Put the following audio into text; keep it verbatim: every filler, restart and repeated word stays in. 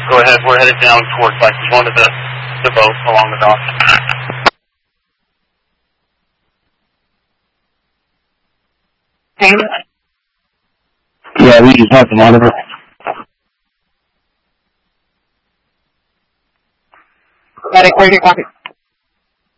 Go ahead. We're headed down towards like one of the, the boats along the dock. Yeah, we just have the monitor. Got it, where's your copy?